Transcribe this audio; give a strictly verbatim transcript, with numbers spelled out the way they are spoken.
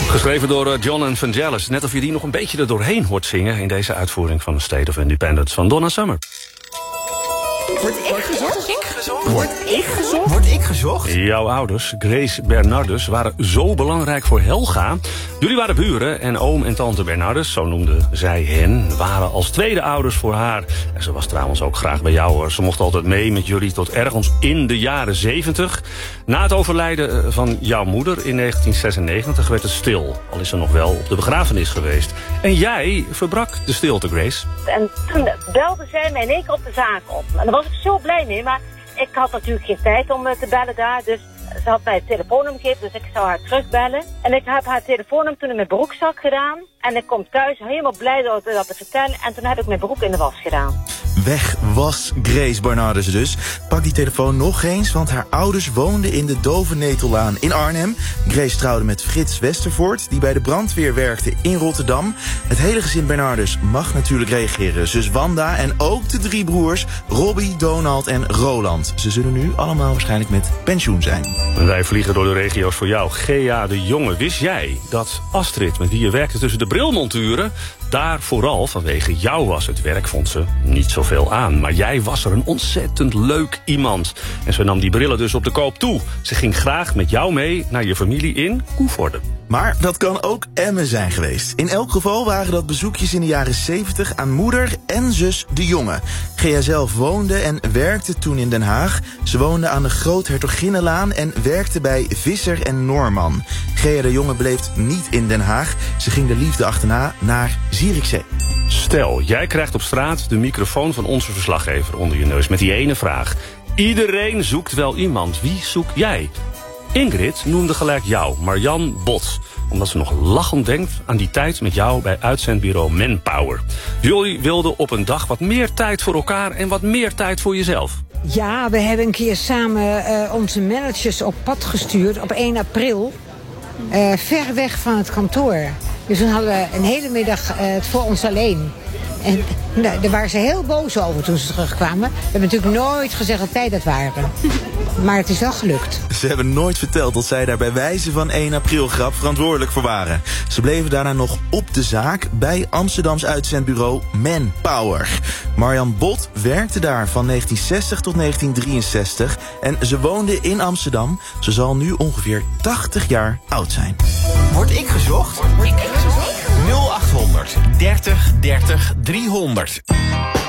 Geschreven door John en Vangelis. Net of je die nog een beetje er doorheen hoort zingen in deze uitvoering van The State of Independence van Donna Summer. Word ik gezocht? Word ik gezocht? Word ik gezocht? Jouw ouders, Grace Bernardus, waren zo belangrijk voor Helga. Jullie waren buren en oom en tante Bernardus, zo noemden zij hen, waren als tweede ouders voor haar. En ze was trouwens ook graag bij jou hoor. Ze mocht altijd mee met jullie tot ergens in de jaren zeventig. Na het overlijden van jouw moeder in negentien zesennegentig werd het stil. Al is ze nog wel op de begrafenis geweest. En jij verbrak de stilte, Grace. En toen belde zij mij in één keer op de zaak op. En daar was ik zo blij mee, maar ik had natuurlijk geen tijd om te bellen daar. Dus ze had mij het telefoonnummer gegeven, dus ik zou haar terugbellen. En ik heb haar telefoonnummer toen in mijn broekzak gedaan. En ik kom thuis helemaal blij dat, dat te vertellen. En toen heb ik mijn broek in de was gedaan. Weg was Grace Bernardus dus. Pak die telefoon nog eens, want haar ouders woonden in de Dovenetellaan in Arnhem. Grace trouwde met Frits Westervoort, die bij de brandweer werkte in Rotterdam. Het hele gezin Bernardus mag natuurlijk reageren. Zus Wanda en ook de drie broers Robbie, Donald en Roland. Ze zullen nu allemaal waarschijnlijk met pensioen zijn. Wij vliegen door de regio's voor jou. Gea de Jonge, wist jij dat Astrid, met wie je werkte tussen de brilmonturen, daar vooral vanwege jou was? Het werk vond ze niet zoveel aan. Maar jij was er een ontzettend leuk iemand. En ze nam die brillen dus op de koop toe. Ze ging graag met jou mee naar je familie in Koevoorde. Maar dat kan ook Emmen zijn geweest. In elk geval waren dat bezoekjes in de jaren zeventig aan moeder en zus de Jonge. Gea zelf woonde en werkte toen in Den Haag. Ze woonde aan de Groothertoginnenlaan en werkte bij Visser en Noorman. Gea de Jonge bleef niet in Den Haag. Ze ging de liefde achterna naar Zierikzee. Stel, jij krijgt op straat de microfoon van onze verslaggever onder je neus met die ene vraag. Iedereen zoekt wel iemand. Wie zoek jij? Ingrid noemde gelijk jou, Marjan Bot, omdat ze nog lachend denkt aan die tijd met jou bij uitzendbureau Manpower. Jullie wilden op een dag wat meer tijd voor elkaar en wat meer tijd voor jezelf. Ja, we hebben een keer samen uh, onze managers op pad gestuurd op één april. Uh, ver weg van het kantoor. Dus toen hadden we een hele middag uh, het voor ons alleen. En nou, daar waren ze heel boos over toen ze terugkwamen. We hebben natuurlijk nooit gezegd dat wij dat waren. Maar het is wel gelukt. Ze hebben nooit verteld dat zij daar bij wijze van één april grap verantwoordelijk voor waren. Ze bleven daarna nog op de zaak bij Amsterdams uitzendbureau Manpower. Marjan Bot werkte daar van negentien zestig tot negentien drieënzestig. En ze woonde in Amsterdam. Ze zal nu ongeveer tachtig jaar oud zijn. Word ik gezocht? Word ik gezocht? nul achthonderd dertig dertig driehonderd.